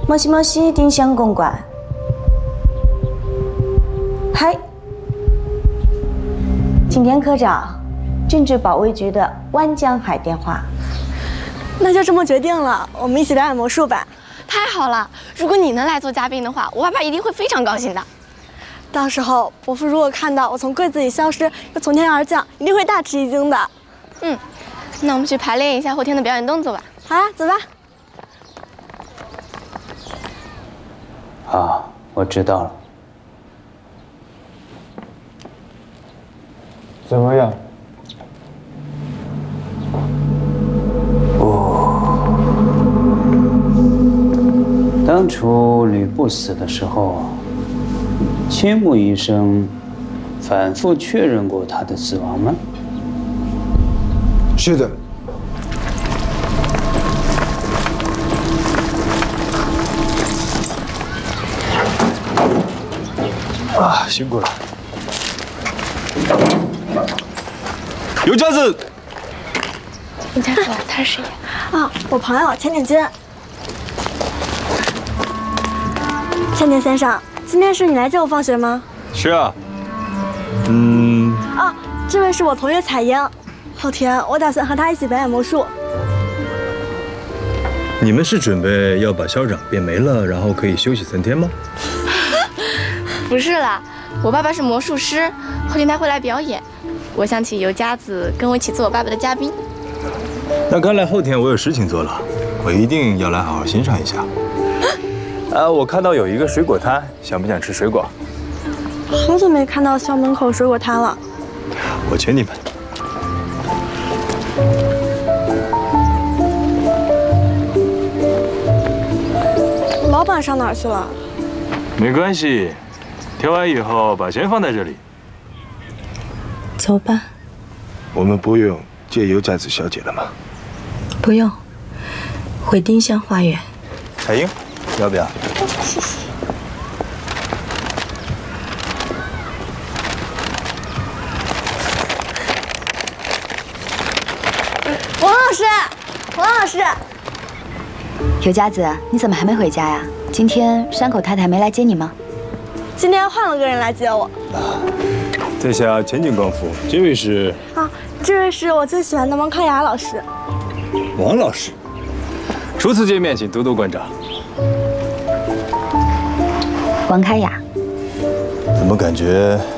もしもし，丁香公馆。嗨，今天科长，政治保卫局的湾江海电话。 那就这么决定了，我们一起表演魔术吧。 太好了！如果你能来做嘉宾的话，我爸爸一定会非常高兴的。 到时候伯父如果看到我从柜子里消失，又从天而降，一定会大吃一惊的。 嗯，那我们去排练一下后天的表演动作吧。 好啊，走吧。 好，我知道了。 怎么样？ 当初吕布死的时候，千木医生反复确认过他的死亡吗？ 是的。啊，辛苦了。尤家子， 人家说他是谁呀？ 啊，我朋友钱景军。千田先生，今天是你来接我放学吗？ 是啊。 啊，这位是我同学彩英，后天我打算和她一起表演魔术。 你们是准备要把校长变没了，然后可以休息3天吗？ 不是啦，我爸爸是魔术师，后天他会来表演。我想请尤佳子跟我一起做我爸爸的嘉宾。 那看来后天我有事情做了，我一定要来好好欣赏一下。我看到有一个水果摊，想不想吃水果？ 好久没看到校门口水果摊了。 我请你们。 老板上哪儿去了？ 没关系，调完以后把钱放在这里。 走吧。 我们不用接尤家子小姐了吗？ 不用，回丁香花园。 彩英，要不要？ 谢谢。王老师，王老师， 尤佳子，你怎么还没回家呀？今天山口太太没来接你吗？ 今天换了个人来接我。 在下前景光夫，这位是啊，这位是我最喜欢的王康雅老师。 王老师。初次见面，请多多关照。 王开雅， 怎么感觉